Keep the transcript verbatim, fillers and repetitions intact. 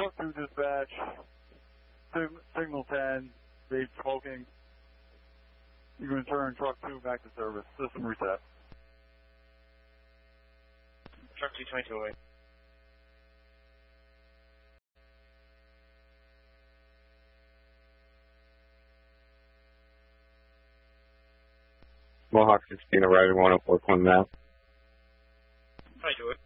Truck two dispatch, sig signal ten, vape smoking. You can return truck two back to service. System reset. Truck two twenty-two away. Mohawk sixteen arriving one oh four point map. twenty-two away.